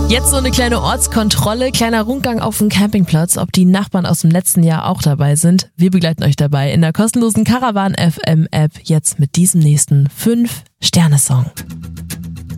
Jetzt so eine kleine Ortskontrolle, kleiner Rundgang auf dem Campingplatz, ob die Nachbarn aus dem letzten Jahr auch dabei sind. Wir begleiten euch dabei in der kostenlosen Caravan FM App jetzt mit diesem nächsten 5-Sterne-Song.